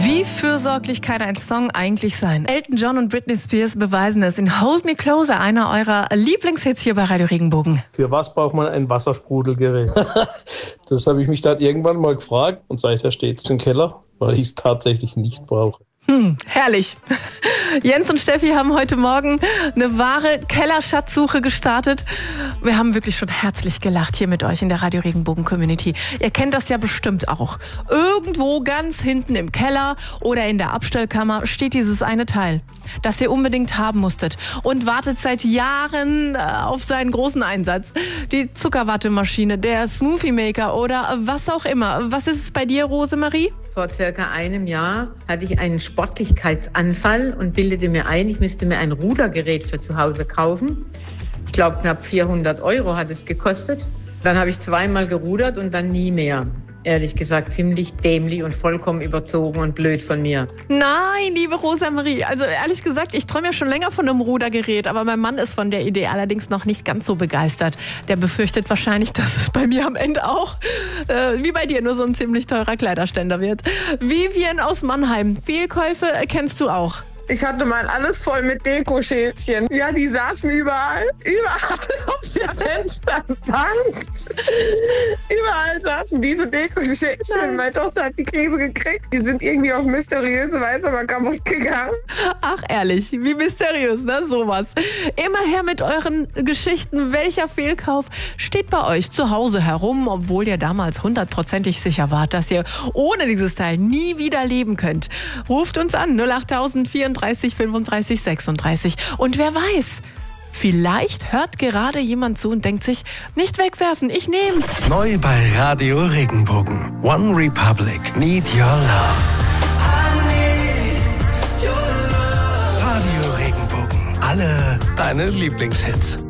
Wie fürsorglich kann ein Song eigentlich sein? Elton John und Britney Spears beweisen es in Hold Me Closer, einer eurer Lieblingshits hier bei Radio Regenbogen. Für was braucht man ein Wassersprudelgerät? Das habe ich mich dann irgendwann mal gefragt und seither steht es im Keller, weil ich es tatsächlich nicht brauche. Herrlich. Jens und Steffi haben heute Morgen eine wahre Kellerschatzsuche gestartet. Wir haben wirklich schon herzlich gelacht hier mit euch in der Radio Regenbogen Community. Ihr kennt das ja bestimmt auch. Irgendwo ganz hinten im Keller oder in der Abstellkammer steht dieses eine Teil, das ihr unbedingt haben musstet und wartet seit Jahren auf seinen großen Einsatz. Die Zuckerwattemaschine, der Smoothie Maker oder was auch immer. Was ist es bei dir, Rosemarie? Vor circa einem Jahr hatte ich einen Sportlichkeitsanfall und bildete mir ein, ich müsste mir ein Rudergerät für zu Hause kaufen. Ich glaube, knapp 400 € hat es gekostet. Dann habe ich zweimal gerudert und dann nie mehr. Ehrlich gesagt, ziemlich dämlich und vollkommen überzogen und blöd von mir. Nein, liebe Rosemarie, also ehrlich gesagt, ich träume ja schon länger von einem Rudergerät, aber mein Mann ist von der Idee allerdings noch nicht ganz so begeistert. Der befürchtet wahrscheinlich, dass es bei mir am Ende auch, wie bei dir, nur so ein ziemlich teurer Kleiderständer wird. Vivian aus Mannheim, Fehlkäufe kennst du auch. Ich hatte mal alles voll mit Dekoschälchen. Ja, die saßen überall auf der Fensterbank. Überall saßen diese Dekoschälchen. Meine Tochter hat die Krise gekriegt. Die sind irgendwie auf mysteriöse Weise aber kaputt gegangen. Ach ehrlich, wie mysteriös, ne? Sowas. Immer her mit euren Geschichten. Welcher Fehlkauf steht bei euch zu Hause herum, obwohl ihr damals 100%ig sicher wart, dass ihr ohne dieses Teil nie wieder leben könnt? Ruft uns an 08000 34 35 36. Und wer weiß, vielleicht hört gerade jemand zu und denkt sich, nicht wegwerfen, ich nehm's. Neu bei Radio Regenbogen. One Republic, Need Your Love. Radio Regenbogen. Alle deine Lieblingshits.